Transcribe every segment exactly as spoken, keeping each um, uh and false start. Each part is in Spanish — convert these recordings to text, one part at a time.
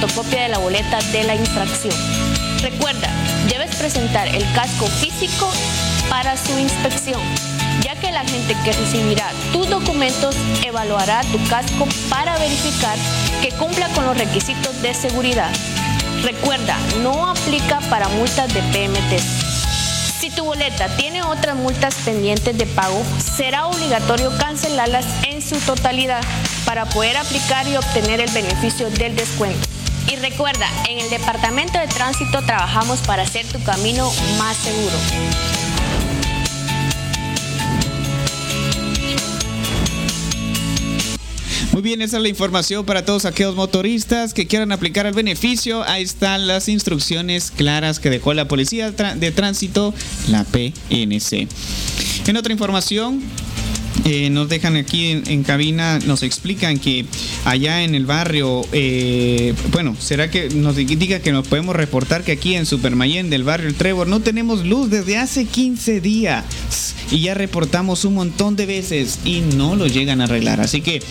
fotocopia de la boleta de la infracción. Recuerda, debes presentar el casco físico para su inspección, ya que el agente que recibirá tus documentos evaluará tu casco para verificar que cumpla con los requisitos de seguridad. Recuerda, no aplica para multas de P M T. Si tu boleta tiene otras multas pendientes de pago, será obligatorio cancelarlas en su totalidad para poder aplicar y obtener el beneficio del descuento. Y recuerda, en el Departamento de Tránsito trabajamos para hacer tu camino más seguro. Muy bien, esa es la información para todos aquellos motoristas que quieran aplicar el beneficio. Ahí están las instrucciones claras que dejó la Policía de Tránsito, la P N C. En otra información, Eh, nos dejan aquí en, en cabina, nos explican que allá en el barrio, eh, bueno, será que nos diga que nos podemos reportar que aquí en Supermayén del barrio El Trébol no tenemos luz desde hace quince días y ya reportamos un montón de veces y no lo llegan a arreglar, así que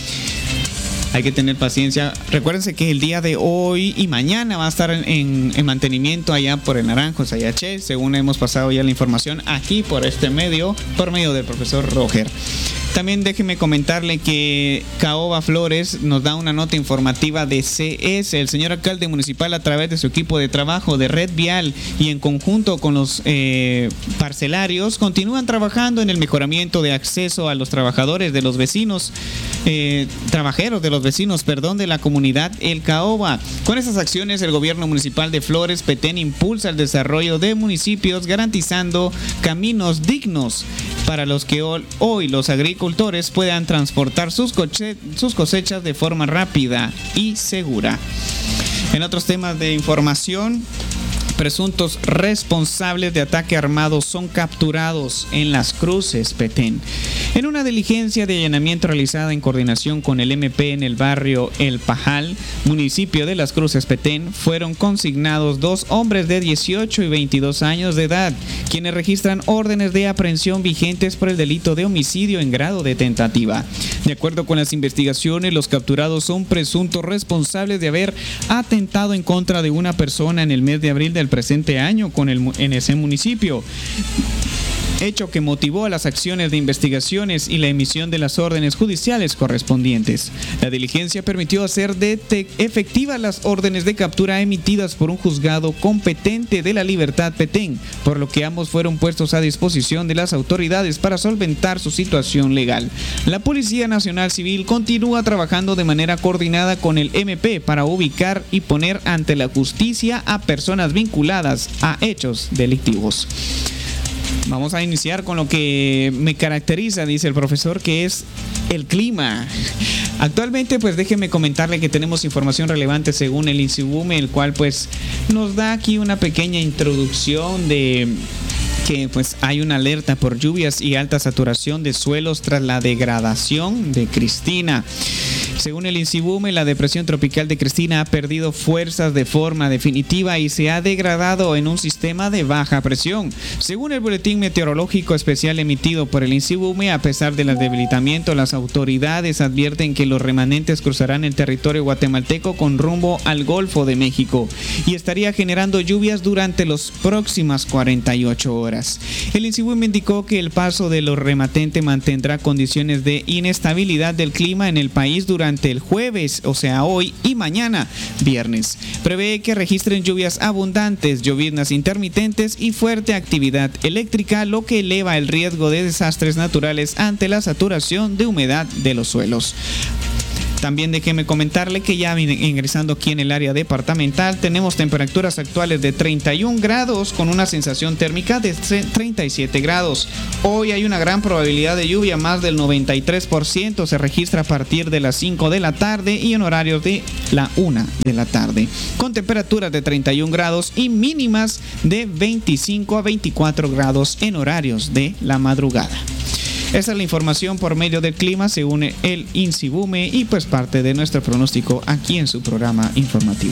hay que tener paciencia. Recuérdense que el día de hoy y mañana va a estar en, en, en mantenimiento allá por el Naranjo, Sayaché, según hemos pasado ya la información aquí por este medio, por medio del profesor Roger. También déjeme comentarle que Caoba Flores nos da una nota informativa de C S. El señor alcalde municipal, a través de su equipo de trabajo de Red Vial y en conjunto con los eh, parcelarios, continúan trabajando en el mejoramiento de acceso a los trabajadores de los vecinos, eh, trabajeros de los vecinos, perdón, de la comunidad El Caoba. Con esas acciones, el gobierno municipal de Flores Petén impulsa el desarrollo de municipios, garantizando caminos dignos para los que hoy los agricultores puedan transportar sus, coche, sus cosechas de forma rápida y segura. En otros temas de información, presuntos responsables de ataque armado son capturados en Las Cruces, Petén. En una diligencia de allanamiento realizada en coordinación con el M P en el barrio El Pajal, municipio de Las Cruces, Petén, fueron consignados dos hombres de dieciocho y veintidós años de edad, quienes registran órdenes de aprehensión vigentes por el delito de homicidio en grado de tentativa. De acuerdo con las investigaciones, los capturados son presuntos responsables de haber atentado en contra de una persona en el mes de abril del presente año con el, en ese municipio, hecho que motivó a las acciones de investigaciones y la emisión de las órdenes judiciales correspondientes. La diligencia permitió hacer de efectivas las órdenes de captura emitidas por un juzgado competente de la Libertad Petén, por lo que ambos fueron puestos a disposición de las autoridades para solventar su situación legal. La Policía Nacional Civil continúa trabajando de manera coordinada con el M P para ubicar y poner ante la justicia a personas vinculadas a hechos delictivos. Vamos a iniciar con lo que me caracteriza, dice el profesor, que es el clima. Actualmente, pues déjeme comentarle que tenemos información relevante según el INSIBUME, el cual pues nos da aquí una pequeña introducción de que pues hay una alerta por lluvias y alta saturación de suelos tras la degradación de Cristina. Según el INSIBUME, la depresión tropical de Cristina ha perdido fuerzas de forma definitiva y se ha degradado en un sistema de baja presión. Según el boletín meteorológico especial emitido por el INSIBUME, a pesar del debilitamiento, las autoridades advierten que los remanentes cruzarán el territorio guatemalteco con rumbo al Golfo de México y estaría generando lluvias durante las próximas cuarenta y ocho horas. El INSIBUME indicó que el paso de los remanentes mantendrá condiciones de inestabilidad del clima en el país durante el jueves, o sea hoy y mañana, viernes. Prevé que registren lluvias abundantes, lloviznas intermitentes y fuerte actividad eléctrica, lo que eleva el riesgo de desastres naturales ante la saturación de humedad de los suelos. También déjeme comentarle que ya ingresando aquí en el área departamental tenemos temperaturas actuales de treinta y un grados con una sensación térmica de treinta y siete grados. Hoy hay una gran probabilidad de lluvia, más del noventa y tres por ciento se registra a partir de las cinco de la tarde y en horarios de la una de la tarde, con temperaturas de treinta y un grados y mínimas de veinticinco a veinticuatro grados en horarios de la madrugada. Esa es la información por medio del clima según el INSIBUME y pues parte de nuestro pronóstico aquí en su programa informativo.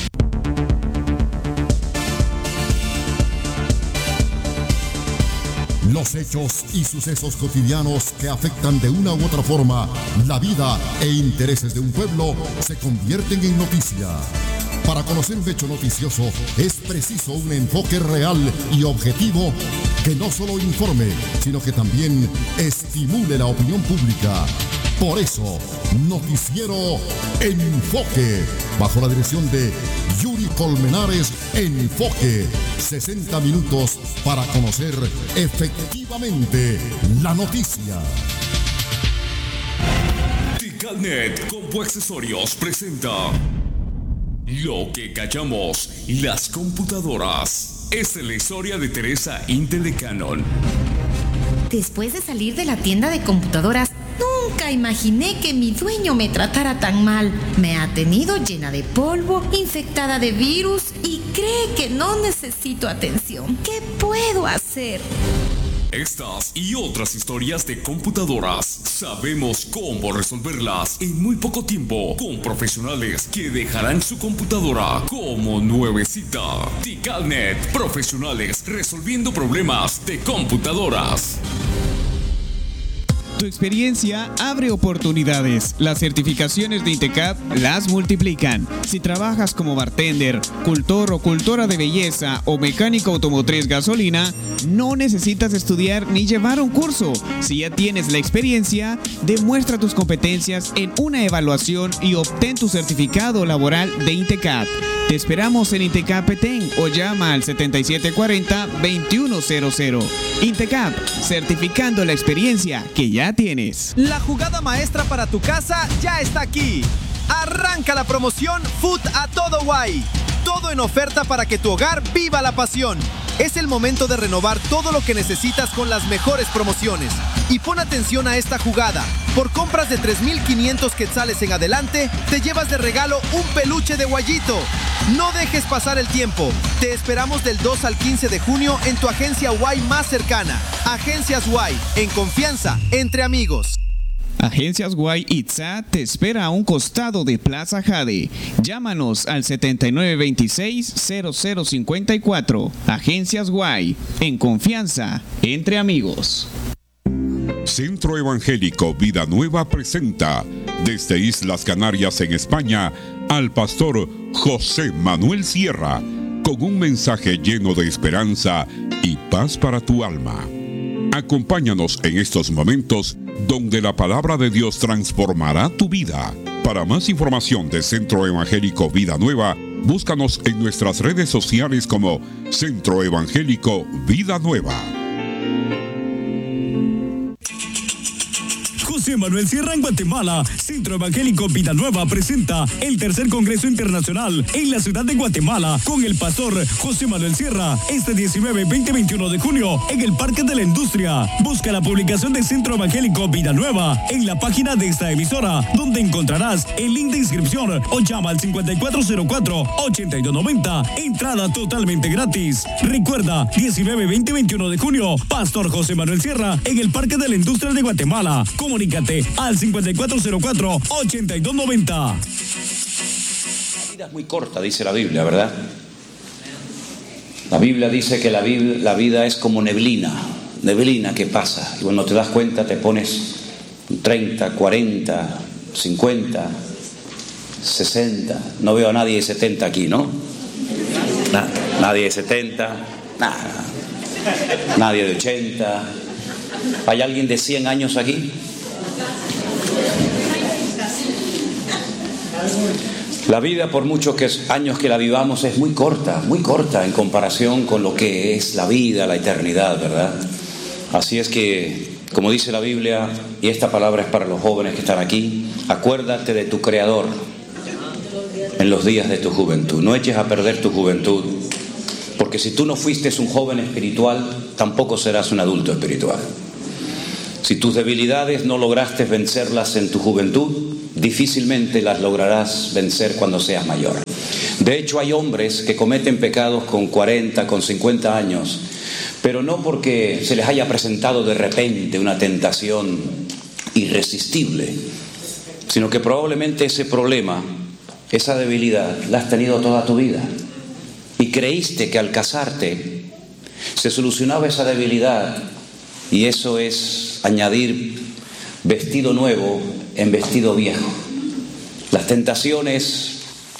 Los hechos y sucesos cotidianos que afectan de una u otra forma la vida e intereses de un pueblo se convierten en noticia. Para conocer un hecho noticioso es preciso un enfoque real y objetivo que no solo informe, sino que también estimule la opinión pública. Por eso, Noticiero Enfoque, bajo la dirección de Yuri Colmenares. Enfoque, sesenta minutos para conocer efectivamente la noticia. Ticalnet Compu Accesorios presenta Lo que callamos las computadoras. Esta es la historia de Teresa Intel de Canon. Después de salir de la tienda de computadoras, nunca imaginé que mi dueño me tratara tan mal. Me ha tenido llena de polvo, infectada de virus y cree que no necesito atención. ¿Qué puedo hacer? Estas y otras historias de computadoras sabemos cómo resolverlas en muy poco tiempo con profesionales que dejarán su computadora como nuevecita. Ticalnet, profesionales resolviendo problemas de computadoras. Tu experiencia abre oportunidades. Las certificaciones de INTECAP las multiplican. Si trabajas como bartender, cultor o cultora de belleza o mecánico automotriz gasolina, no necesitas estudiar ni llevar un curso. Si ya tienes la experiencia, demuestra tus competencias en una evaluación y obtén tu certificado laboral de INTECAP. Te esperamos en INTECAP Petén o llama al setenta y siete cuarenta, veintiuno cero cero. INTECAP, certificando la experiencia que ya tienes. La jugada maestra para tu casa ya está aquí. Arranca la promoción Food a todo guay. Todo en oferta para que tu hogar viva la pasión. Es el momento de renovar todo lo que necesitas con las mejores promociones. Y pon atención a esta jugada. Por compras de tres mil quinientos quetzales en adelante, te llevas de regalo un peluche de Guayito. No dejes pasar el tiempo. Te esperamos del dos al quince de junio en tu agencia Guay más cercana. Agencias Guay, en confianza, entre amigos. Agencias Guay Itza te espera a un costado de Plaza Jade. Llámanos al setenta y nueve veintiséis, cero cero cincuenta y cuatro. Agencias Guay, en confianza, entre amigos. Centro Evangélico Vida Nueva presenta desde Islas Canarias en España al pastor José Manuel Sierra con un mensaje lleno de esperanza y paz para tu alma. Acompáñanos en estos momentos donde la palabra de Dios transformará tu vida. Para más información de Centro Evangélico Vida Nueva, búscanos en nuestras redes sociales como Centro Evangélico Vida Nueva. José Manuel Sierra en Guatemala. Centro Evangélico Vida Nueva presenta el tercer Congreso Internacional en la ciudad de Guatemala con el pastor José Manuel Sierra este diecinueve, veinte y veintiuno de junio en el Parque de la Industria. Busca la publicación de Centro Evangélico Vida Nueva en la página de esta emisora, donde encontrarás el link de inscripción o llama al cincuenta y cuatro cero cuatro, ochenta y dos noventa. Entrada totalmente gratis. Recuerda, diecinueve, veinte y veintiuno de junio, Pastor José Manuel Sierra en el Parque de la Industria de Guatemala. Comunícate al cincuenta y cuatro cero cuatro, ochenta y dos noventa. La vida es muy corta, dice la Biblia, ¿verdad? La Biblia dice que la, Biblia, la vida es como neblina, neblina que pasa. Y cuando te das cuenta te pones treinta, cuarenta, cincuenta, sesenta. No veo a nadie de setenta aquí, ¿no? Nah, nadie de setenta, nah, nadie de ochenta. ¿Hay alguien de cien años aquí? La vida, por muchos que años que la vivamos, es muy corta, muy corta en comparación con lo que es la vida, la eternidad, ¿verdad? Así es que, como dice la Biblia, y esta palabra es para los jóvenes que están aquí, acuérdate de tu Creador en los días de tu juventud. No eches a perder tu juventud, porque si tú no fuiste un joven espiritual, tampoco serás un adulto espiritual. Si tus debilidades no lograste vencerlas en tu juventud, difícilmente las lograrás vencer cuando seas mayor. De hecho, hay hombres que cometen pecados con cuarenta, con cincuenta años, pero no porque se les haya presentado de repente una tentación irresistible, sino que probablemente ese problema, esa debilidad, la has tenido toda tu vida. Y creíste que al casarte se solucionaba esa debilidad, y eso es añadir vestido nuevo en vestido viejo. Las tentaciones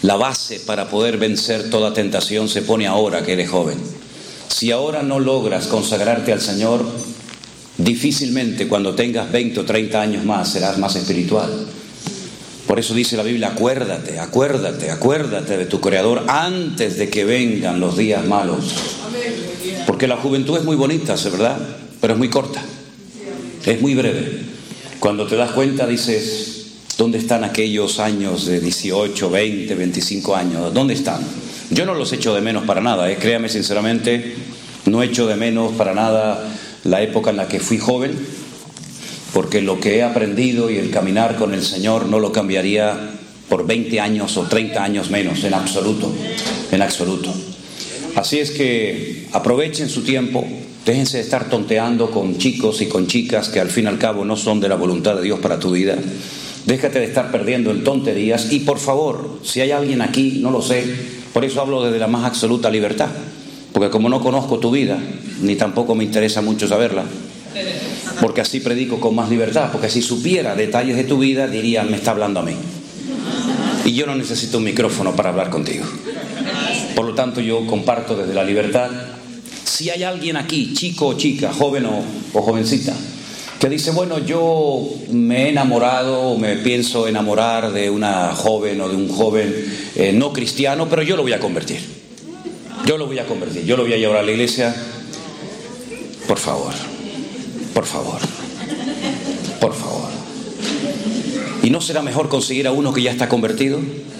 La base para poder vencer toda tentación se pone ahora que eres joven. Si ahora no logras consagrarte al Señor, difícilmente cuando tengas veinte o treinta años más serás más espiritual. Por eso dice la Biblia, acuérdate, acuérdate, acuérdate de tu Creador antes de que vengan los días malos. Porque la juventud es muy bonita, ¿es verdad? Pero es muy corta, es muy breve. Cuando te das cuenta dices, ¿dónde están aquellos años de dieciocho, veinte, veinticinco años? ¿Dónde están? Yo no los echo de menos para nada, ¿eh? Créame sinceramente, no echo de menos para nada la época en la que fui joven, porque lo que he aprendido y el caminar con el Señor no lo cambiaría por veinte años o treinta años menos, en absoluto, en absoluto. Así es que aprovechen su tiempo, déjense de estar tonteando con chicos y con chicas que al fin y al cabo no son de la voluntad de Dios para tu vida. Déjate de estar perdiendo en tonterías y por favor, si hay alguien aquí, no lo sé, por eso hablo desde la más absoluta libertad, porque como no conozco tu vida, ni tampoco me interesa mucho saberla, porque así predico con más libertad, porque si supiera detalles de tu vida, diría, me está hablando a mí. Y yo no necesito un micrófono para hablar contigo. Por lo tanto, yo comparto desde la libertad. Si hay alguien aquí, chico o chica, joven o, o jovencita, que dice, bueno, yo me he enamorado o me pienso enamorar de una joven o de un joven eh, no cristiano, pero yo lo voy a convertir. Yo lo voy a convertir, yo lo voy a llevar a la iglesia. Por favor, por favor, por favor. ¿Y no será mejor conseguir a uno que ya está convertido?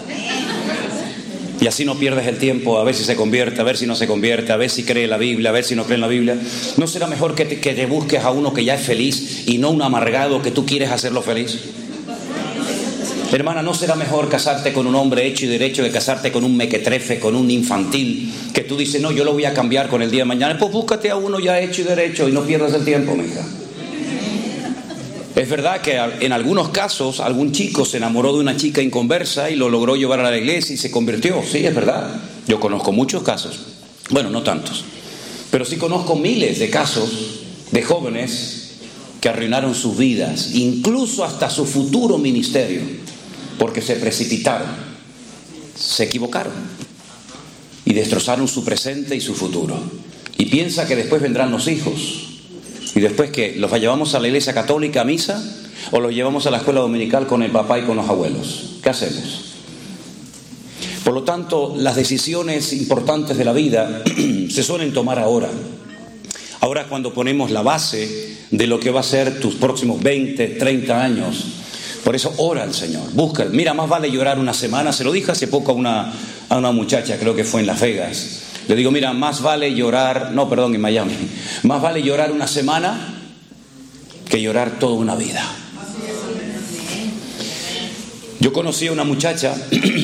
Y así no pierdes el tiempo a ver si se convierte, a ver si no se convierte, a ver si cree la Biblia, a ver si no cree en la Biblia. ¿No será mejor que te, que te busques a uno que ya es feliz y no un amargado que tú quieres hacerlo feliz? Hermana, ¿no será mejor casarte con un hombre hecho y derecho que casarte con un mequetrefe, con un infantil, que tú dices, no, yo lo voy a cambiar con el día de mañana? Pues búscate a uno ya hecho y derecho y no pierdas el tiempo, mija. Es verdad que en algunos casos algún chico se enamoró de una chica inconversa y lo logró llevar a la iglesia y se convirtió. Sí, es verdad. Yo conozco muchos casos. Bueno, no tantos. Pero sí conozco miles de casos de jóvenes que arruinaron sus vidas, incluso hasta su futuro ministerio, porque se precipitaron, se equivocaron y destrozaron su presente y su futuro. Y piensa que después vendrán los hijos. ¿Y después qué? ¿Los llevamos a la iglesia católica a misa o los llevamos a la escuela dominical con el papá y con los abuelos? ¿Qué hacemos? Por lo tanto, las decisiones importantes de la vida se suelen tomar ahora. Ahora cuando ponemos la base de lo que va a ser tus próximos veinte, treinta años. Por eso ora al Señor, busca. Mira, más vale llorar una semana. Se lo dije hace poco a una, a una muchacha, creo que fue en Las Vegas. Le digo, mira, más vale llorar, no, perdón, en Miami, más vale llorar una semana que llorar toda una vida. Yo conocí a una muchacha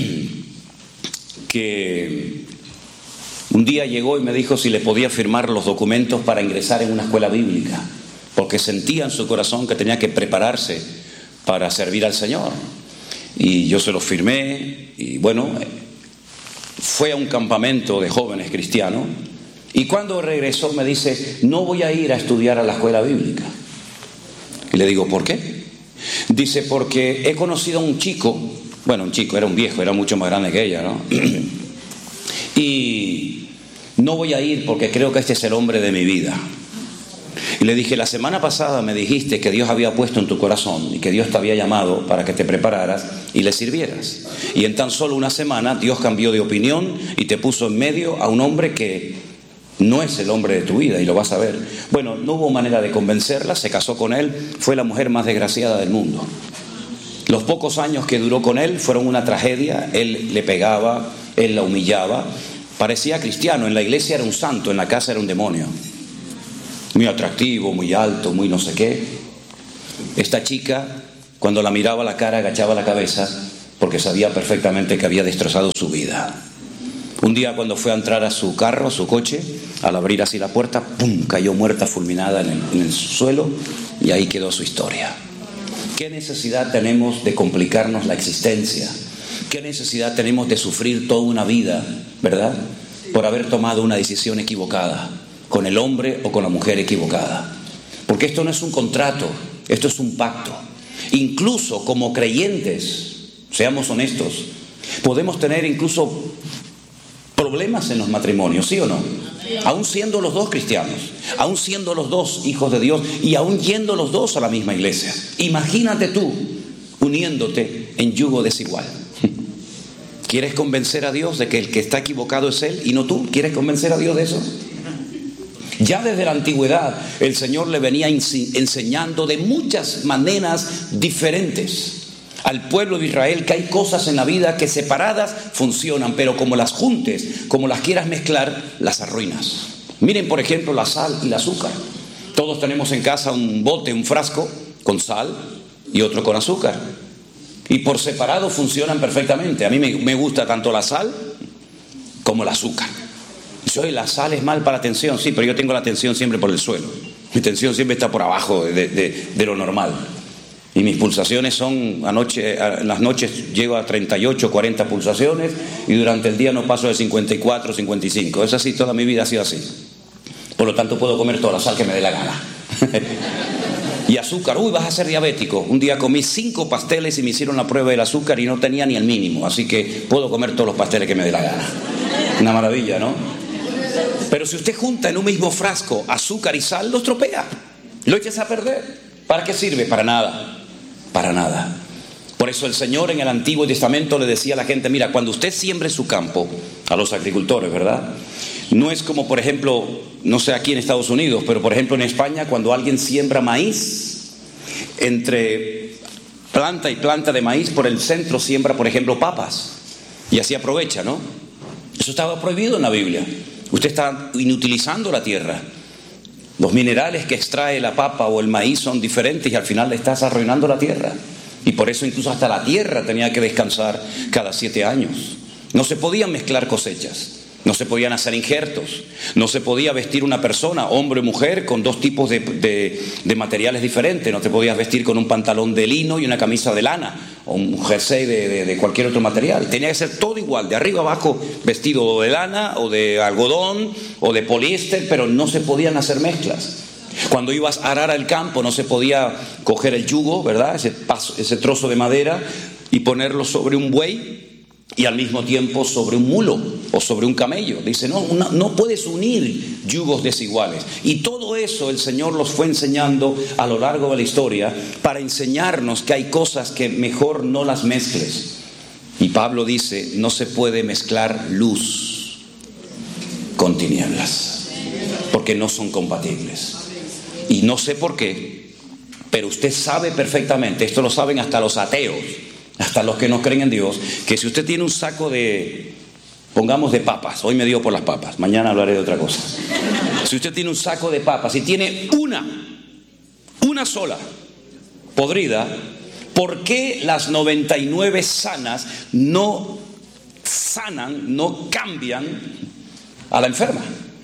que un día llegó y me dijo si le podía firmar los documentos para ingresar en una escuela bíblica, porque sentía en su corazón que tenía que prepararse para servir al Señor. Y yo se los firmé y bueno, fue a un campamento de jóvenes cristianos y cuando regresó me dice, no voy a ir a estudiar a la escuela bíblica. Y le digo, ¿por qué? Dice, porque he conocido a un chico, bueno, un chico, era un viejo, era mucho más grande que ella, ¿no? Y no voy a ir porque creo que este es el hombre de mi vida. Y le dije, la semana pasada me dijiste que Dios había puesto en tu corazón y que Dios te había llamado para que te prepararas y le sirvieras. Y en tan solo una semana Dios cambió de opinión y te puso en medio a un hombre que no es el hombre de tu vida y lo vas a ver. Bueno, no hubo manera de convencerla, se casó con él, fue la mujer más desgraciada del mundo. Los pocos años que duró con él fueron una tragedia, él le pegaba, él la humillaba, parecía cristiano, en la iglesia era un santo, en la casa era un demonio. Muy atractivo, muy alto, muy no sé qué. Esta chica, cuando la miraba a la cara, agachaba la cabeza porque sabía perfectamente que había destrozado su vida. Un día cuando fue a entrar a su carro, a su coche, al abrir así la puerta, ¡pum!, cayó muerta fulminada en el, en el suelo y ahí quedó su historia. ¿Qué necesidad tenemos de complicarnos la existencia? ¿Qué necesidad tenemos de sufrir toda una vida, verdad? Por haber tomado una decisión equivocada, con el hombre o con la mujer equivocada. Porque esto no es un contrato, esto es un pacto. Incluso como creyentes, seamos honestos, Podemos tener incluso problemas en los matrimonios, ¿sí o no? Aún siendo los dos cristianos, aún siendo los dos hijos de Dios y aún yendo los dos a la misma iglesia. Imagínate tú uniéndote en yugo desigual. ¿Quieres convencer a Dios de que el que está equivocado es Él y no tú? ¿Quieres convencer a Dios de eso? Ya desde la antigüedad el Señor le venía enseñando de muchas maneras diferentes al pueblo de Israel que hay cosas en la vida que separadas funcionan, pero como las juntes, como las quieras mezclar, las arruinas. Miren, por ejemplo, la sal y el azúcar. Todos tenemos en casa un bote, un frasco con sal y otro con azúcar. Y por separado funcionan perfectamente. A mí me, me gusta tanto la sal como el azúcar. Soy la sal es mal para la tensión, sí, pero yo tengo la tensión siempre por el suelo. Mi tensión siempre está por abajo de, de, de lo normal. Y mis pulsaciones son, anoche, en las noches llego a treinta y ocho, cuarenta pulsaciones y durante el día no paso de cincuenta y cuatro, cincuenta y cinco. Es así, toda mi vida ha sido así. Por lo tanto puedo comer toda la sal que me dé la gana. Y azúcar, uy, vas a ser diabético. Un día comí cinco pasteles y me hicieron la prueba del azúcar y no tenía ni el mínimo. Así que puedo comer todos los pasteles que me dé la gana. Una maravilla, ¿no? Pero si usted junta en un mismo frasco azúcar y sal, lo estropea. Lo echas a perder. ¿Para qué sirve? Para nada. Para nada. Por eso el Señor en el Antiguo Testamento le decía a la gente, mira, cuando usted siembre su campo, a los agricultores, ¿verdad? No es como, por ejemplo, no sé aquí en Estados Unidos, pero por ejemplo en España, cuando alguien siembra maíz, entre planta y planta de maíz, por el centro siembra, por ejemplo, papas. Y así aprovecha, ¿no? Eso estaba prohibido en la Biblia. Usted está inutilizando la tierra. Los minerales que extrae la papa o el maíz son diferentes y al final le estás arruinando la tierra. Y por eso incluso hasta la tierra tenía que descansar cada siete años. No se podían mezclar cosechas. No se podían hacer injertos. No se podía vestir una persona, hombre o mujer, con dos tipos de, de, de materiales diferentes. No te podías vestir con un pantalón de lino y una camisa de lana o un jersey de, de, de cualquier otro material. Tenía que ser todo igual, de arriba abajo vestido de lana o de algodón o de poliéster, pero no se podían hacer mezclas. Cuando ibas a arar el campo no se podía coger el yugo, ¿verdad? Ese, paso, ese trozo de madera y ponerlo sobre un buey y al mismo tiempo sobre un mulo o sobre un camello. Dice, no, no, no puedes unir yugos desiguales. Y todo eso el Señor los fue enseñando a lo largo de la historia para enseñarnos que hay cosas que mejor no las mezcles. Y Pablo dice, no se puede mezclar luz con tinieblas, porque no son compatibles. Y no sé por qué, pero usted sabe perfectamente, esto lo saben hasta los ateos, hasta los que no creen en Dios, que si usted tiene un saco de, pongamos de papas, hoy me dio por las papas, mañana hablaré de otra cosa. Si usted tiene un saco de papas y tiene una, una sola podrida, ¿por qué las noventa y nueve sanas no sanan, no cambian a la enferma?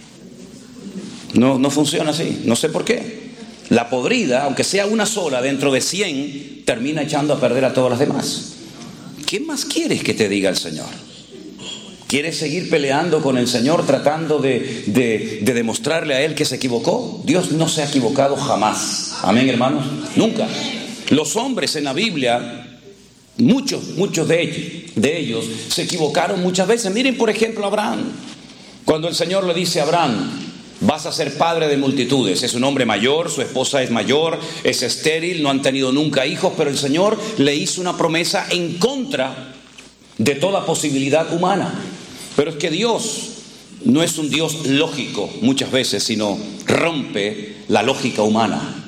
No, no funciona así, no sé por qué. La podrida, aunque sea una sola dentro de cien, termina echando a perder a todas las demás. ¿Qué más quieres que te diga el Señor? ¿Quieres seguir peleando con el Señor tratando de, de, de demostrarle a Él que se equivocó? Dios no se ha equivocado jamás. Amén, hermanos. Nunca. Los hombres en la Biblia, muchos, muchos de ellos, de ellos se equivocaron muchas veces. Miren, por ejemplo, a Abraham. Cuando el Señor le dice a Abraham, vas a ser padre de multitudes. Es un hombre mayor, su esposa es mayor, es estéril, no han tenido nunca hijos, pero el Señor le hizo una promesa en contra de toda posibilidad humana. Pero es que Dios no es un Dios lógico muchas veces, sino rompe la lógica humana.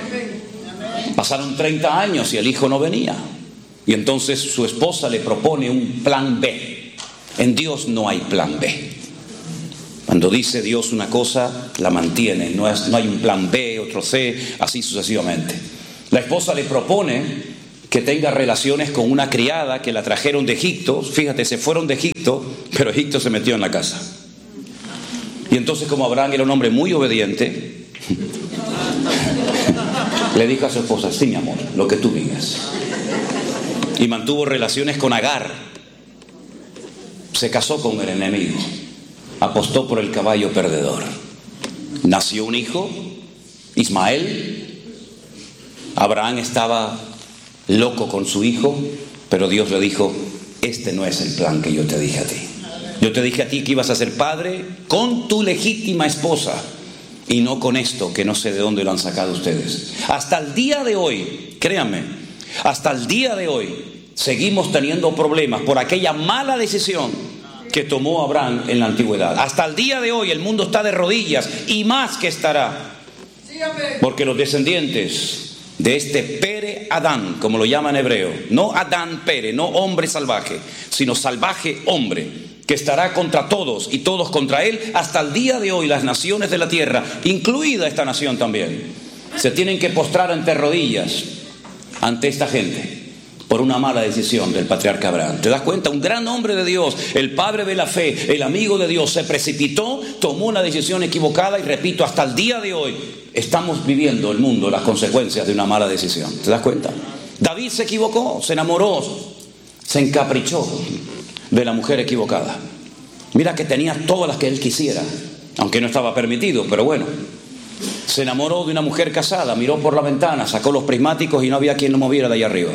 Pasaron treinta años y el hijo no venía. Y entonces su esposa le propone un plan B. En Dios no hay plan B. Cuando dice Dios una cosa, la mantiene. No, es, no hay un plan B, otro C, así sucesivamente. La esposa le propone que tenga relaciones con una criada que la trajeron de Egipto. Fíjate, se fueron de Egipto, pero Egipto se metió en la casa. Y entonces, como Abraham era un hombre muy obediente, le dijo a su esposa, sí, mi amor, lo que tú digas. Y mantuvo relaciones con Agar. Se casó con el enemigo. Apostó por el caballo perdedor. Nació un hijo, Ismael. Abraham estaba loco con su hijo, pero Dios le dijo, este no es el plan que yo te dije a ti. Yo te dije a ti que ibas a ser padre con tu legítima esposa y no con esto que no sé de dónde lo han sacado ustedes. Hasta el día de hoy, créanme, hasta el día de hoy seguimos teniendo problemas por aquella mala decisión que tomó Abraham en la antigüedad. Hasta el día de hoy el mundo está de rodillas y más que estará, porque los descendientes de este Pere Adán, como lo llaman en hebreo, no Adán Pere, no hombre salvaje, sino salvaje hombre, que estará contra todos y todos contra él. Hasta el día de hoy las naciones de la tierra, incluida esta nación también, se tienen que postrar ante rodillas ante esta gente por una mala decisión del patriarca Abraham. ¿Te das cuenta? Un gran hombre de Dios, el padre de la fe, el amigo de Dios, se precipitó, tomó una decisión equivocada y repito, hasta el día de hoy estamos viviendo el mundo las consecuencias de una mala decisión. ¿Te das cuenta? David se equivocó, se enamoró, se encaprichó de la mujer equivocada. Mira que tenía todas las que él quisiera, aunque no estaba permitido, pero bueno. Se enamoró de una mujer casada, miró por la ventana, sacó los prismáticos y no había quien lo moviera de ahí arriba.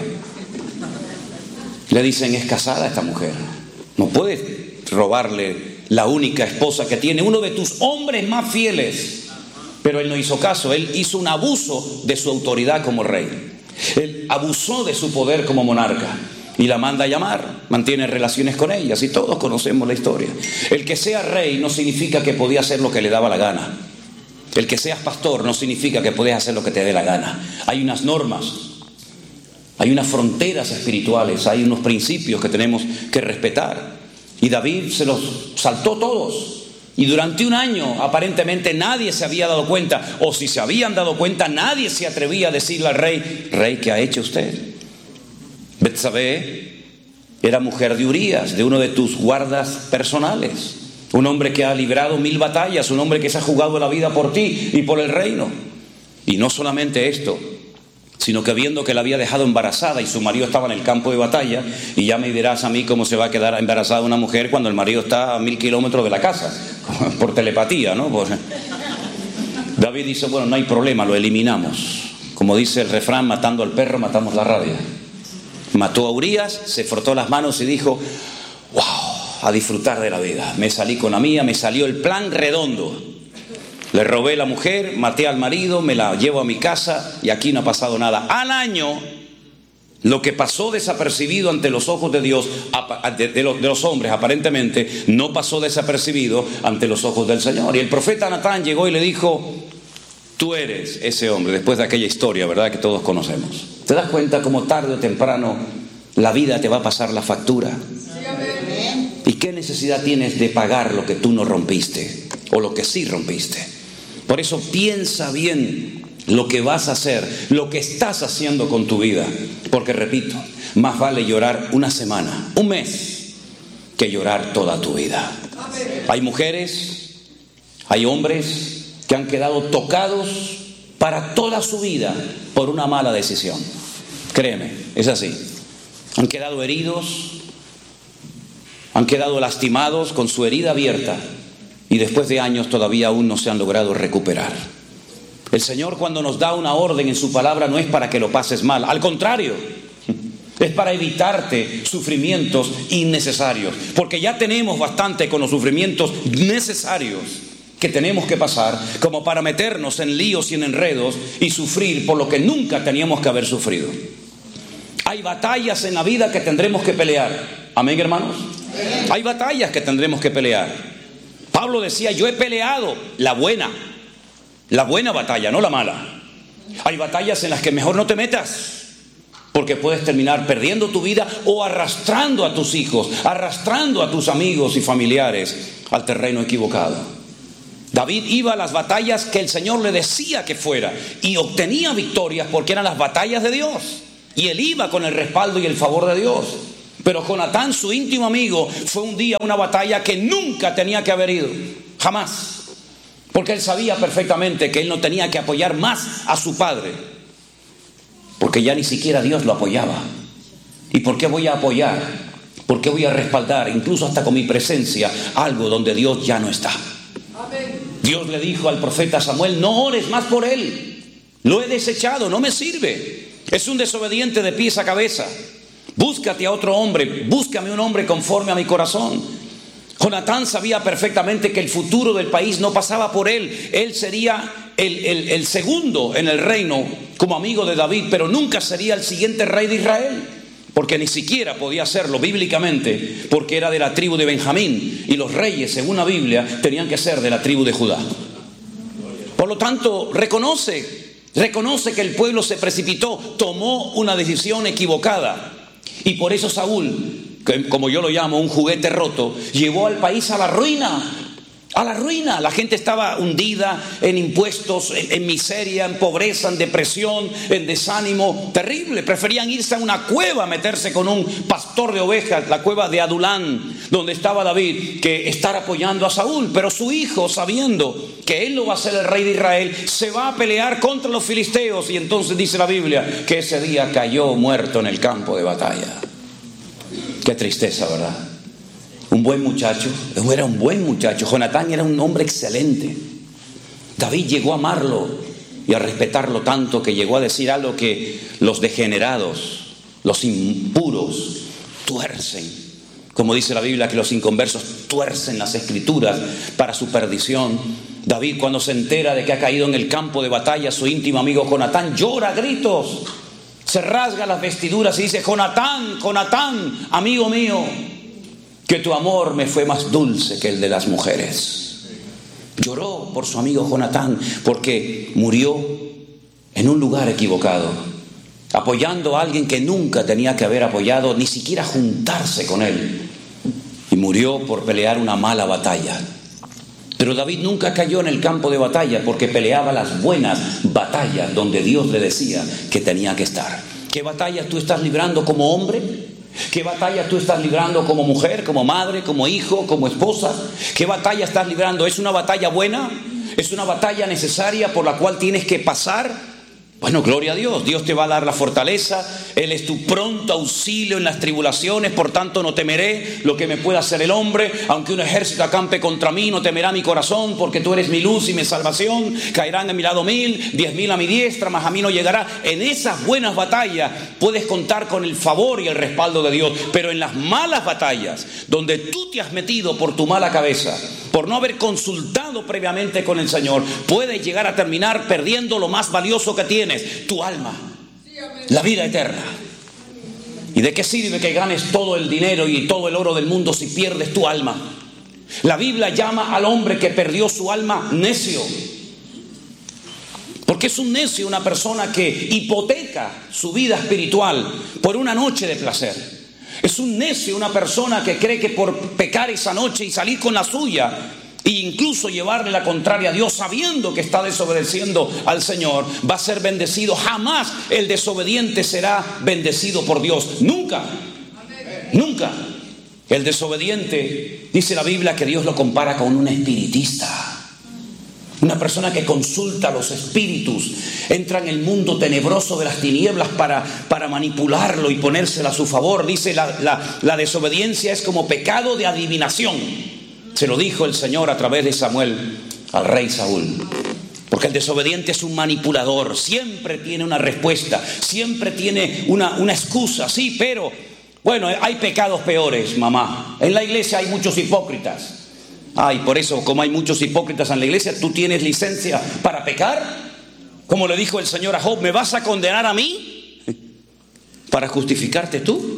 Le dicen, es casada esta mujer, no puedes robarle la única esposa que tiene, uno de tus hombres más fieles. Pero él no hizo caso, él hizo un abuso de su autoridad como rey. Él abusó de su poder como monarca y la manda a llamar, mantiene relaciones con ellas y todos conocemos la historia. El que sea rey no significa que podía hacer lo que le daba la gana. El que seas pastor no significa que podés hacer lo que te dé la gana. Hay unas normas, hay unas fronteras espirituales, hay unos principios que tenemos que respetar. Y David se los saltó todos. Y durante un año aparentemente nadie se había dado cuenta, o si se habían dado cuenta, nadie se atrevía a decirle al rey, rey, ¿qué ha hecho usted? Betsabé era mujer de Urías, de uno de tus guardas personales, un hombre que ha librado mil batallas, un hombre que se ha jugado la vida por ti y por el reino. Y no solamente esto, sino que viendo que la había dejado embarazada y su marido estaba en el campo de batalla, y ya me dirás a mí cómo se va a quedar embarazada una mujer cuando el marido está a mil kilómetros de la casa, por telepatía, ¿no? Por... David dice, bueno, no hay problema, lo eliminamos. Como dice el refrán, matando al perro, matamos la rabia. Mató a Urías, se frotó las manos y dijo, wow, a disfrutar de la vida. Me salí con la mía, me salió el plan redondo. Le robé la mujer, maté al marido, me la llevo a mi casa y aquí no ha pasado nada. Al año, lo que pasó desapercibido ante los ojos de Dios, de los, de los hombres aparentemente, no pasó desapercibido ante los ojos del Señor. Y el profeta Natán llegó y le dijo, tú eres ese hombre, después de aquella historia, ¿verdad?, que todos conocemos. ¿Te das cuenta cómo tarde o temprano la vida te va a pasar la factura? ¿Y qué necesidad tienes de pagar lo que tú no rompiste o lo que sí rompiste? Por eso piensa bien lo que vas a hacer, lo que estás haciendo con tu vida. Porque repito, más vale llorar una semana, un mes, que llorar toda tu vida. Hay mujeres, hay hombres que han quedado tocados para toda su vida por una mala decisión. Créeme, es así. Han quedado heridos, han quedado lastimados con su herida abierta. Y después de años todavía aún no se han logrado recuperar. El Señor, cuando nos da una orden en su palabra, no es para que lo pases mal. Al contrario, es para evitarte sufrimientos innecesarios. Porque ya tenemos bastante con los sufrimientos necesarios que tenemos que pasar, como para meternos en líos y en enredos y sufrir por lo que nunca teníamos que haber sufrido. Hay batallas en la vida que tendremos que pelear. Amén, hermanos. Hay batallas que tendremos que pelear. Pablo decía, yo he peleado la buena, la buena batalla, no la mala. Hay batallas en las que mejor no te metas, porque puedes terminar perdiendo tu vida o arrastrando a tus hijos, arrastrando a tus amigos y familiares al terreno equivocado. David iba a las batallas que el Señor le decía que fuera y obtenía victorias porque eran las batallas de Dios. Y él iba con el respaldo y el favor de Dios. Pero Jonatán, su íntimo amigo, fue un día una batalla que nunca tenía que haber ido, jamás. Porque él sabía perfectamente que él no tenía que apoyar más a su padre, porque ya ni siquiera Dios lo apoyaba. ¿Y por qué voy a apoyar? ¿Por qué voy a respaldar, incluso hasta con mi presencia, algo donde Dios ya no está? Dios le dijo al profeta Samuel, no ores más por él, lo he desechado, no me sirve, es un desobediente de pies a cabeza. Búscate a otro hombre, búscame un hombre conforme a mi corazón. Jonatán sabía perfectamente que el futuro del país no pasaba por él. Él sería el, el, el segundo en el reino como amigo de David, pero nunca sería el siguiente rey de Israel, porque ni siquiera podía serlo bíblicamente, porque era de la tribu de Benjamín, y los reyes, según la Biblia, tenían que ser de la tribu de Judá. Por lo tanto, reconoce, reconoce que el pueblo se precipitó, tomó una decisión equivocada, y por eso Saúl, que, como yo lo llamo, un juguete roto, llevó al país a la ruina. A la ruina. La gente estaba hundida en impuestos, en, en miseria, en pobreza, en depresión, en desánimo terrible. Preferían irse a una cueva, meterse con un pastor de ovejas, la cueva de Adulán, donde estaba David, que estar apoyando a Saúl. Pero su hijo, sabiendo que él no va a ser el rey de Israel, se va a pelear contra los filisteos. Y entonces dice la Biblia que ese día cayó muerto en el campo de batalla. Qué tristeza, ¿verdad? Un buen muchacho, era un buen muchacho. Jonatán era un hombre excelente. David llegó a amarlo y a respetarlo tanto que llegó a decir algo que los degenerados, los impuros, tuercen. Como dice la Biblia, que los inconversos tuercen las escrituras para su perdición. David, cuando se entera de que ha caído en el campo de batalla su íntimo amigo Jonatán, llora a gritos, se rasga las vestiduras y dice: Jonatán, Jonatán, amigo mío, que tu amor me fue más dulce que el de las mujeres. Lloró por su amigo Jonatán porque murió en un lugar equivocado, apoyando a alguien que nunca tenía que haber apoyado, ni siquiera juntarse con él, y murió por pelear una mala batalla. Pero David nunca cayó en el campo de batalla porque peleaba las buenas batallas donde Dios le decía que tenía que estar. ¿Qué batallas tú estás librando como hombre? ¿Qué batalla tú estás librando como mujer, como madre, como hijo, como esposa? ¿Qué batalla estás librando? ¿Es una batalla buena? ¿Es una batalla necesaria por la cual tienes que pasar? Bueno, gloria a Dios, Dios te va a dar la fortaleza, Él es tu pronto auxilio en las tribulaciones, por tanto no temeré lo que me pueda hacer el hombre, aunque un ejército acampe contra mí, no temerá mi corazón, porque tú eres mi luz y mi salvación. Caerán a mi lado mil, diez mil a mi diestra, mas a mí no llegará. En esas buenas batallas puedes contar con el favor y el respaldo de Dios, pero en las malas batallas, donde tú te has metido por tu mala cabeza, por no haber consultado previamente con el Señor, puedes llegar a terminar perdiendo lo más valioso que tienes, tu alma, la vida eterna. ¿Y de qué sirve que ganes todo el dinero y todo el oro del mundo si pierdes tu alma? La Biblia llama al hombre que perdió su alma necio, porque es un necio una persona que hipoteca su vida espiritual por una noche de placer. Es un necio una persona que cree que por pecar esa noche y salir con la suya, e incluso llevarle la contraria a Dios, sabiendo que está desobedeciendo al Señor, va a ser bendecido. Jamás el desobediente será bendecido por Dios. Nunca. Nunca. El desobediente, dice la Biblia, que Dios lo compara con un espiritista. Una persona que consulta a los espíritus, entra en el mundo tenebroso de las tinieblas para, para manipularlo y ponérsela a su favor. Dice la, la, la desobediencia es como pecado de adivinación. Se lo dijo el Señor a través de Samuel al rey Saúl. Porque el desobediente es un manipulador, siempre tiene una respuesta, siempre tiene una, una excusa. Sí, pero bueno, hay pecados peores, mamá. En la iglesia hay muchos hipócritas. Ay, por eso, como hay muchos hipócritas en la iglesia, ¿tú tienes licencia para pecar? Como le dijo el Señor a Job, ¿me vas a condenar a mí para justificarte tú?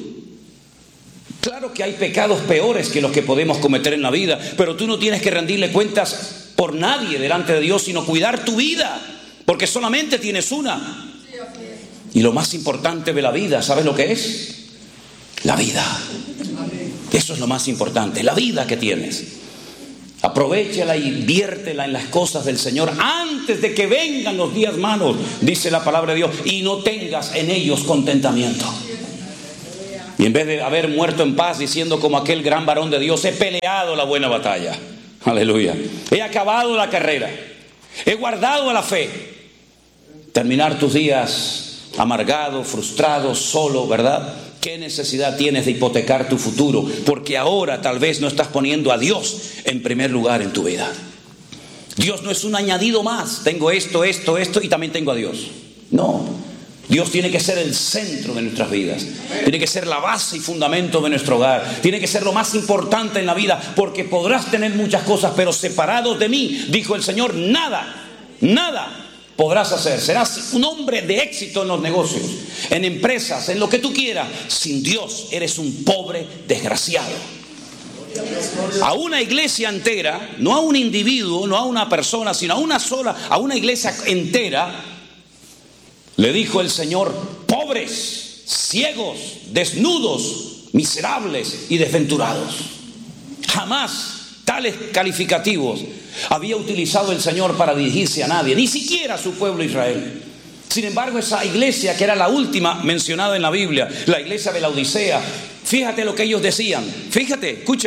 Claro que hay pecados peores que los que podemos cometer en la vida, pero tú no tienes que rendirle cuentas por nadie delante de Dios, sino cuidar tu vida, porque solamente tienes una. Y lo más importante de la vida, ¿sabes lo que es? La vida. Eso es lo más importante, la vida que tienes. Aprovéchala y inviértela en las cosas del Señor antes de que vengan los días malos, dice la palabra de Dios, y no tengas en ellos contentamiento. Y en vez de haber muerto en paz diciendo como aquel gran varón de Dios, he peleado la buena batalla, aleluya, he acabado la carrera, he guardado la fe. Terminar tus días amargado, frustrado, solo, ¿verdad? ¿Qué necesidad tienes de hipotecar tu futuro? Porque ahora tal vez no estás poniendo a Dios en primer lugar en tu vida. Dios no es un añadido más. Tengo esto, esto, esto y también tengo a Dios. No. Dios tiene que ser el centro de nuestras vidas. Tiene que ser la base y fundamento de nuestro hogar. Tiene que ser lo más importante en la vida, porque podrás tener muchas cosas, pero separados de mí, dijo el Señor, nada, nada podrás hacer. Serás un hombre de éxito en los negocios, en empresas, en lo que tú quieras. Sin Dios eres un pobre desgraciado. A una iglesia entera, no a un individuo, no a una persona, sino a una sola, a una iglesia entera, le dijo el Señor: pobres, ciegos, desnudos, miserables y desventurados. Jamás tales calificativos había utilizado el Señor para dirigirse a nadie, ni siquiera a su pueblo Israel. Sin embargo, esa iglesia, que era la última mencionada en la Biblia, la iglesia de la Odisea, fíjate lo que ellos decían. Fíjate, escucha: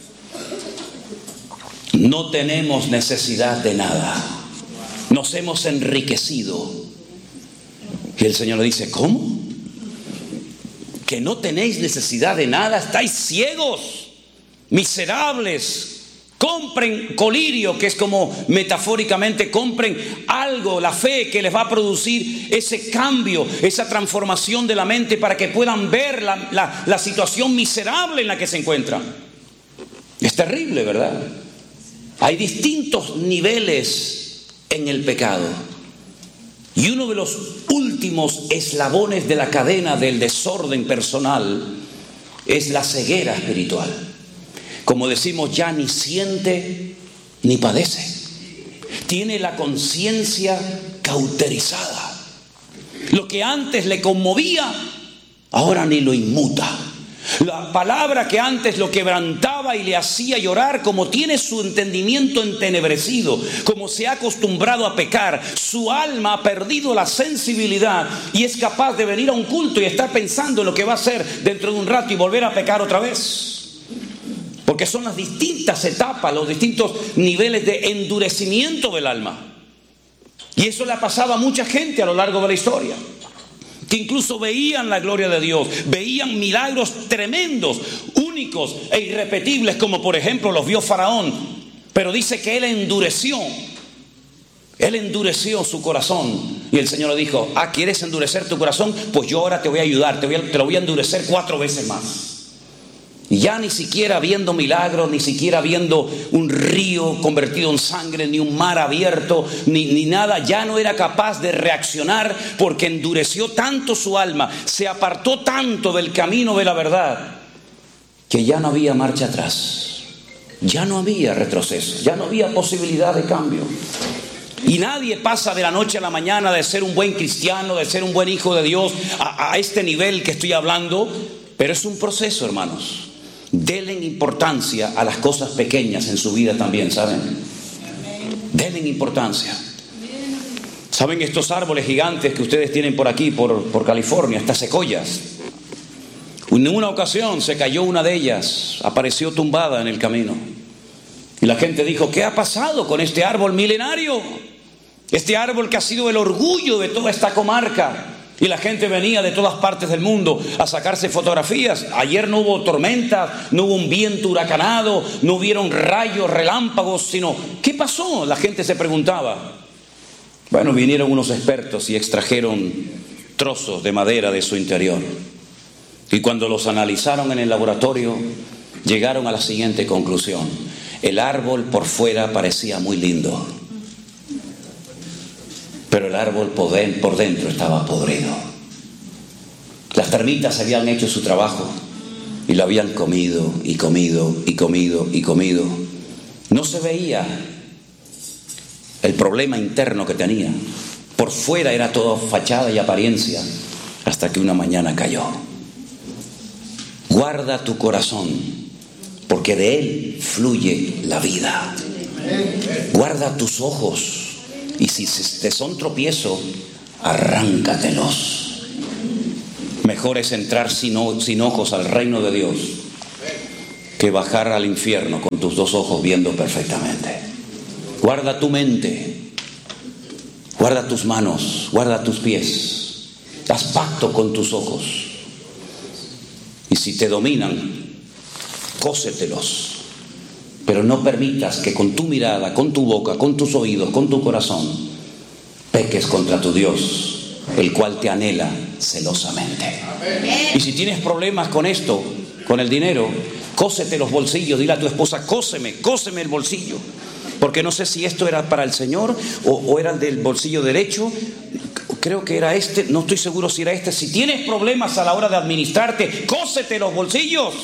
no tenemos necesidad de nada, nos hemos enriquecido. Y el Señor le dice: ¿cómo? ¿Que no tenéis necesidad de nada? ¿Estáis ciegos, miserables? Compren colirio, que es como metafóricamente compren algo, la fe que les va a producir ese cambio, esa transformación de la mente, para que puedan ver la, la, la situación miserable en la que se encuentran. Es terrible, ¿verdad? Hay distintos niveles en el pecado. Y uno de los últimos eslabones de la cadena del desorden personal es la ceguera espiritual. Como decimos, ya ni siente ni padece. Tiene la conciencia cauterizada. Lo que antes le conmovía, ahora ni lo inmuta. La palabra que antes lo quebrantaba y le hacía llorar, como tiene su entendimiento entenebrecido, como se ha acostumbrado a pecar, su alma ha perdido la sensibilidad y es capaz de venir a un culto y estar pensando en lo que va a hacer dentro de un rato y volver a pecar otra vez. Porque son las distintas etapas, los distintos niveles de endurecimiento del alma. Y eso le ha pasado a mucha gente a lo largo de la historia, que incluso veían la gloria de Dios, veían milagros tremendos, únicos e irrepetibles, como por ejemplo los vio Faraón. Pero dice que él endureció, él endureció su corazón. Y el Señor le dijo: ah, ¿quieres endurecer tu corazón? Pues yo ahora te voy a ayudar, te, voy a, te lo voy a endurecer cuatro veces más. Y ya ni siquiera viendo milagros, ni siquiera viendo un río convertido en sangre, ni un mar abierto, ni, ni nada, ya no era capaz de reaccionar, porque endureció tanto su alma, se apartó tanto del camino de la verdad, que ya no había marcha atrás, ya no había retroceso, ya no había posibilidad de cambio. Y nadie pasa de la noche a la mañana de ser un buen cristiano, de ser un buen hijo de Dios, a, a este nivel que estoy hablando, pero es un proceso, hermanos. Denle importancia a las cosas pequeñas en su vida también, ¿saben? Denle importancia. ¿Saben estos árboles gigantes que ustedes tienen por aquí, por, por California, estas secoyas? En una ocasión se cayó una de ellas, apareció tumbada en el camino. Y la gente dijo: ¿qué ha pasado con este árbol milenario? Este árbol que ha sido el orgullo de toda esta comarca. Y la gente venía de todas partes del mundo a sacarse fotografías. Ayer no hubo tormenta, no hubo un viento huracanado, no hubieron rayos, relámpagos, sino ¿qué pasó? La gente se preguntaba. Bueno, vinieron unos expertos y extrajeron trozos de madera de su interior. Y cuando los analizaron en el laboratorio, llegaron a la siguiente conclusión: el árbol por fuera parecía muy lindo, pero el árbol por dentro estaba podrido. Las termitas habían hecho su trabajo y lo habían comido y comido y comido y comido. No se veía el problema interno que tenía. Por fuera era todo fachada y apariencia, hasta que una mañana cayó. Guarda tu corazón, porque de él fluye la vida. Guarda tus ojos, y si te son tropiezo, arráncatelos. Mejor es entrar sin, sin ojos al reino de Dios que bajar al infierno con tus dos ojos viendo perfectamente. Guarda tu mente, guarda tus manos, guarda tus pies. Haz pacto con tus ojos. Y si te dominan, cósetelos. Pero no permitas que con tu mirada, con tu boca, con tus oídos, con tu corazón, peques contra tu Dios el cual te anhela celosamente. Y si tienes problemas con esto, con el dinero, cósete los bolsillos, dile a tu esposa, cóseme, cóseme el bolsillo. Porque no sé si esto era para el Señor o, o era el del bolsillo derecho. Creo que era este, no estoy seguro si era este. Si tienes problemas a la hora de administrarte, cósete los bolsillos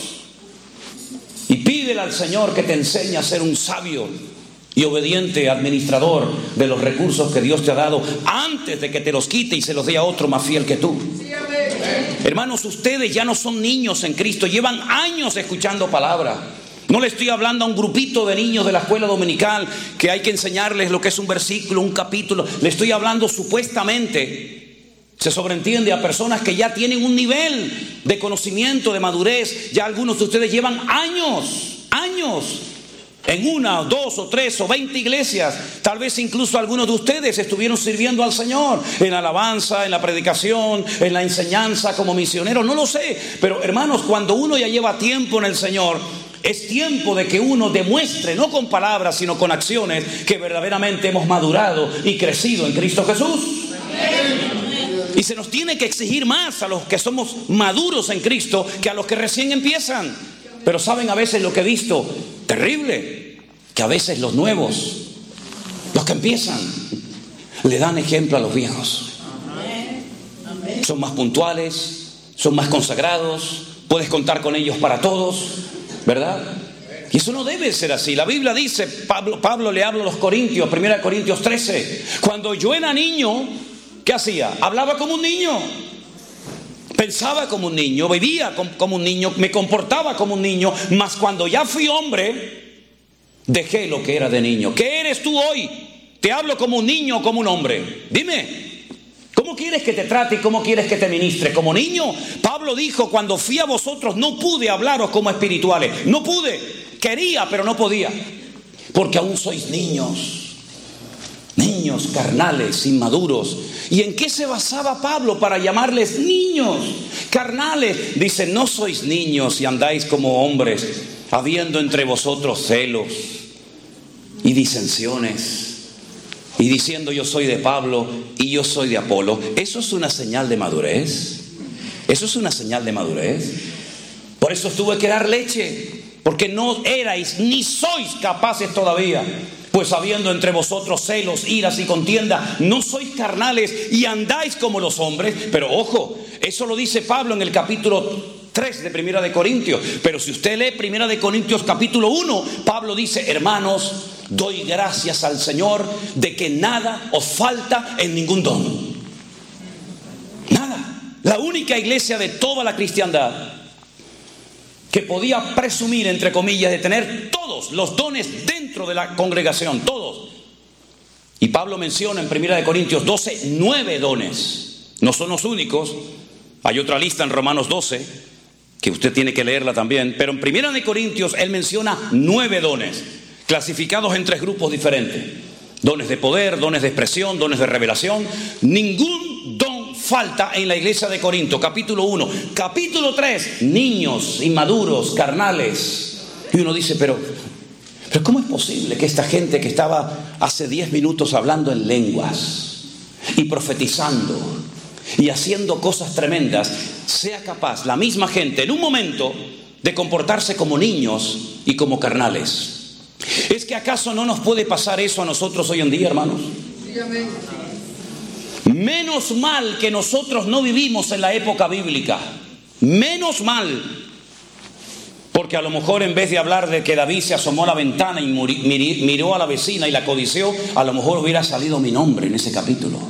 y pídele al Señor que te enseñe a ser un sabio y obediente administrador de los recursos que Dios te ha dado antes de que te los quite y se los dé a otro más fiel que tú. Hermanos, ustedes ya no son niños en Cristo, llevan años escuchando palabra. No le estoy hablando a un grupito de niños de la escuela dominical que hay que enseñarles lo que es un versículo, un capítulo. Le estoy hablando supuestamente, se sobreentiende, a personas que ya tienen un nivel de conocimiento, de madurez. Ya algunos de ustedes llevan años, años en una, dos o tres o veinte iglesias. Tal vez incluso algunos de ustedes estuvieron sirviendo al Señor en la alabanza, en la predicación, en la enseñanza como misioneros, no lo sé. Pero hermanos, cuando uno ya lleva tiempo en el Señor, es tiempo de que uno demuestre, no con palabras, sino con acciones, que verdaderamente hemos madurado y crecido en Cristo Jesús. Y se nos tiene que exigir más a los que somos maduros en Cristo que a los que recién empiezan. Pero saben a veces lo que he visto, terrible, que a veces los nuevos, los que empiezan, le dan ejemplo a los viejos. Son más puntuales, son más consagrados, puedes contar con ellos para todos, ¿verdad? Y eso no debe ser así. La Biblia dice, Pablo, Pablo le habla a los Corintios, primera Corintios trece, cuando yo era niño, ¿qué hacía? Hablaba como un niño, pensaba como un niño, vivía como un niño, me comportaba como un niño, mas cuando ya fui hombre, dejé lo que era de niño. ¿Qué eres tú hoy? ¿Te hablo como un niño o como un hombre? Dime. ¿Cómo quieres que te trate y cómo quieres que te ministre? ¿Como niño? Pablo dijo, cuando fui a vosotros no pude hablaros como espirituales. No pude. Quería, pero no podía. Porque aún sois niños. Niños carnales, inmaduros. ¿Y en qué se basaba Pablo para llamarles niños carnales? Dice, no sois niños y andáis como hombres, habiendo entre vosotros celos y disensiones. Y diciendo yo soy de Pablo y yo soy de Apolo. ¿Eso es una señal de madurez? ¿Eso es una señal de madurez? Por eso tuve que dar leche, porque no erais ni sois capaces todavía. Pues habiendo entre vosotros celos, iras y contienda, no sois carnales y andáis como los hombres. Pero ojo, eso lo dice Pablo en el capítulo tres de Primera de Corintios. Pero si usted lee Primera de Corintios capítulo uno, Pablo dice, hermanos, doy gracias al Señor de que nada os falta en ningún don. Nada. La única iglesia de toda la cristiandad que podía presumir, entre comillas, de tener todos los dones dentro de la congregación, todos. Y Pablo menciona en Primera de Corintios doce, nueve dones. No son los únicos. Hay otra lista en Romanos doce, que usted tiene que leerla también. Pero en Primera de Corintios él menciona nueve dones, clasificados en tres grupos diferentes. Dones de poder, dones de expresión, dones de revelación. Ningún don falta en la iglesia de Corinto. Capítulo uno. Capítulo tres. Niños inmaduros, carnales. Y uno dice, pero, pero ¿cómo es posible que esta gente que estaba hace diez minutos hablando en lenguas y profetizando y haciendo cosas tremendas, sea capaz, la misma gente, en un momento, de comportarse como niños y como carnales? ¿Es que acaso no nos puede pasar eso a nosotros hoy en día, hermanos? Menos mal que nosotros no vivimos en la época bíblica. Menos mal. Porque a lo mejor en vez de hablar de que David se asomó a la ventana y miró a la vecina y la codició, a lo mejor hubiera salido mi nombre en ese capítulo.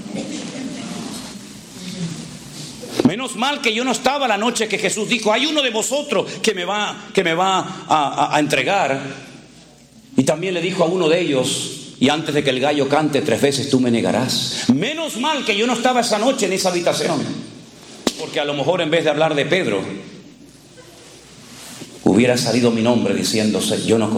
Menos mal que yo no estaba la noche que Jesús dijo, hay uno de vosotros que me va, que me va a, a, a entregar. Y también le dijo a uno de ellos, y antes de que el gallo cante tres veces tú me negarás. Menos mal que yo no estaba esa noche en esa habitación, porque a lo mejor en vez de hablar de Pedro hubiera salido mi nombre diciéndose, yo no conozco